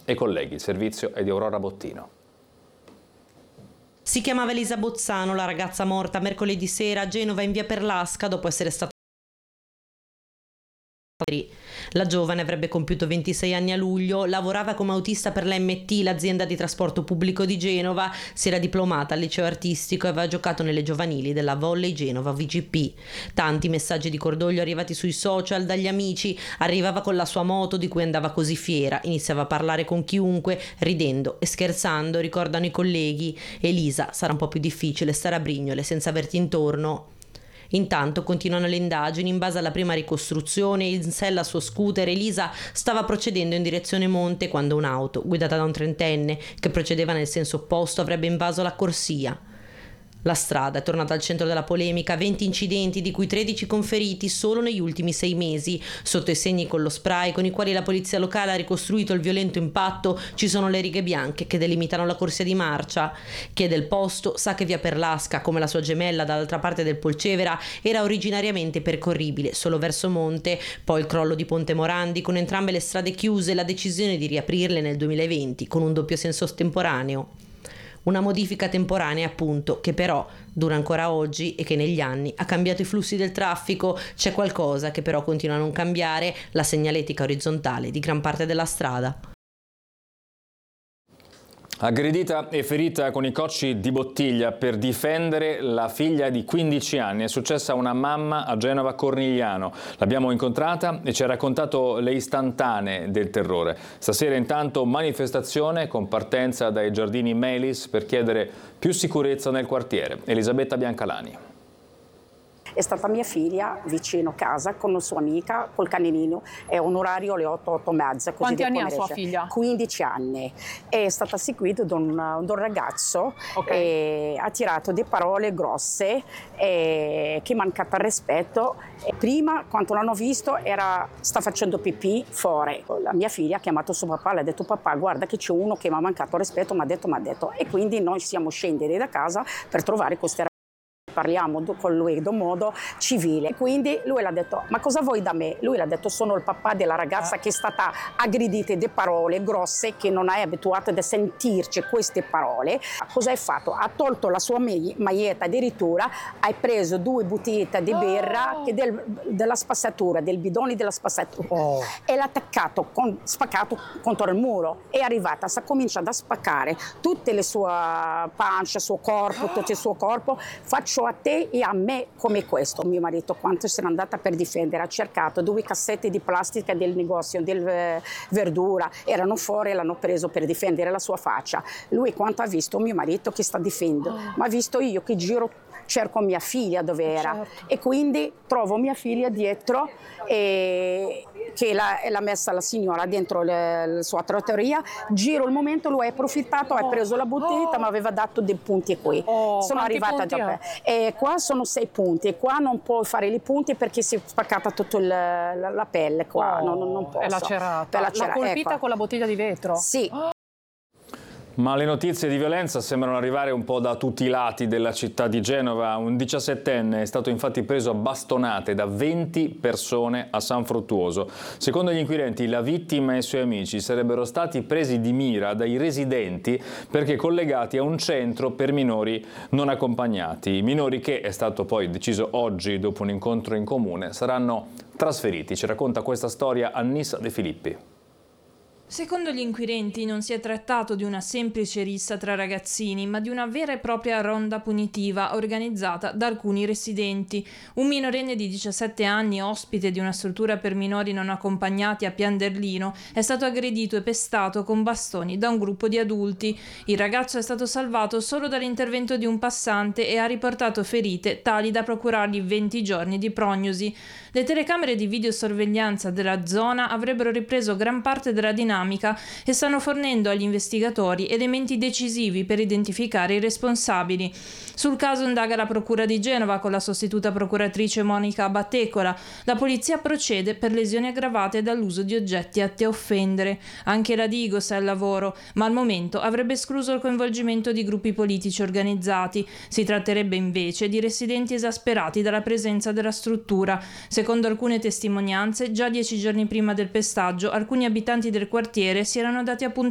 e colleghi. Il servizio è di Aurora Bottino. Si chiamava Elisa Bozzano, la ragazza morta mercoledì sera a Genova in via Perlasca dopo essere stata. La giovane avrebbe compiuto 26 anni a luglio, lavorava come autista per la MT, l'azienda di trasporto pubblico di Genova, si era diplomata al liceo artistico e aveva giocato nelle giovanili della Volley Genova VGP. Tanti messaggi di cordoglio arrivati sui social dagli amici, arrivava con la sua moto di cui andava così fiera, iniziava a parlare con chiunque, ridendo e scherzando, ricordano i colleghi. Elisa, sarà un po' più difficile stare a Brignole senza averti intorno. Intanto continuano le indagini. In base alla prima ricostruzione, in sella al suo scooter, Elisa stava procedendo in direzione monte quando un'auto, guidata da un trentenne che procedeva nel senso opposto, avrebbe invaso la corsia. La strada è tornata al centro della polemica, 20 incidenti di cui 13 con feriti solo negli ultimi 6 mesi. Sotto i segni con lo spray con i quali la polizia locale ha ricostruito il violento impatto ci sono le righe bianche che delimitano la corsia di marcia. Chi è del posto sa che via Perlasca, come la sua gemella dall'altra parte del Polcevera, era originariamente percorribile solo verso monte, poi il crollo di Ponte Morandi con entrambe le strade chiuse e la decisione di riaprirle nel 2020 con un doppio senso temporaneo. Una modifica temporanea, appunto, che però dura ancora oggi e che negli anni ha cambiato i flussi del traffico. C'è qualcosa che però continua a non cambiare: la segnaletica orizzontale di gran parte della strada. Aggredita e ferita con i cocci di bottiglia per difendere la figlia di 15 anni. È successa a una mamma a Genova Cornigliano. L'abbiamo incontrata e ci ha raccontato le istantanee del terrore. Stasera intanto manifestazione con partenza dai giardini Melis per chiedere più sicurezza nel quartiere. Elisabetta Biancalani. È stata mia figlia vicino casa con una sua amica col caninino, è un orario alle 8:30. Quanti anni ha sua figlia? 15 anni. È stata seguita da un ragazzo, okay. Ha tirato delle parole grosse, che mancata rispetto. Prima, quando l'hanno visto, sta facendo pipì fuori. La mia figlia ha chiamato suo papà, le ha detto: papà, guarda che c'è uno che mi ha mancato rispetto, mi ha detto. E quindi noi siamo scendere da casa per trovare queste parliamo con lui in modo civile. Quindi lui l'ha detto: ma cosa vuoi da me? Lui l'ha detto: sono il papà della ragazza che è stata aggredita di parole grosse, che non è abituata a sentirci queste parole. Cosa hai fatto? Ha tolto la sua maglietta, addirittura hai preso 2 bottigliette di birra della spazzatura, del bidone della spazzatura, e l'ha attaccato, spaccato contro il muro. È arrivata, sta cominciando a spaccare tutte le sue pancia, suo corpo, tutto il suo corpo. Faccio a te e a me come questo. Mio marito, quanto se n'è andata per difendere, ha cercato 2 cassette di plastica del negozio del verdura, erano fuori e l'hanno preso per difendere la sua faccia. Lui, quanto ha visto mio marito che sta difendendo, ma ha visto io che giro, cerco mia figlia dove era, e quindi trovo mia figlia dietro che l'ha messa la signora dentro la sua trattoria. Giro il momento, lui ha approfittato, ha preso la bottiglia, ma aveva dato dei punti qui. Sono arrivata dopo. Qua sono 6 punti, e qua non può fare i punti perché si è spaccata tutta la pelle qua, non posso. È lacerata. L'ha colpita, ecco, con la bottiglia di vetro? Sì. Ma le notizie di violenza sembrano arrivare un po' da tutti i lati della città di Genova. Un 17enne è stato infatti preso a bastonate da 20 persone a San Fruttuoso. Secondo gli inquirenti, la vittima e i suoi amici sarebbero stati presi di mira dai residenti perché collegati a un centro per minori non accompagnati. I minori che, è stato poi deciso oggi dopo un incontro in comune, saranno trasferiti. Ci racconta questa storia Annissa De Filippi. Secondo gli inquirenti non si è trattato di una semplice rissa tra ragazzini, ma di una vera e propria ronda punitiva organizzata da alcuni residenti. Un minorenne di 17 anni, ospite di una struttura per minori non accompagnati a Pianderlino, è stato aggredito e pestato con bastoni da un gruppo di adulti. Il ragazzo è stato salvato solo dall'intervento di un passante e ha riportato ferite tali da procurargli 20 giorni di prognosi. Le telecamere di videosorveglianza della zona avrebbero ripreso gran parte della dinamica e stanno fornendo agli investigatori elementi decisivi per identificare i responsabili. Sul caso indaga la Procura di Genova con la sostituta procuratrice Monica Battecola. La polizia procede per lesioni aggravate dall'uso di oggetti atti a offendere. Anche la Digos è al lavoro, ma al momento avrebbe escluso il coinvolgimento di gruppi politici organizzati. Si tratterebbe invece di residenti esasperati dalla presenza della struttura. Secondo alcune testimonianze, già 10 giorni prima del pestaggio, alcuni abitanti del quartiere si erano dati appuntamento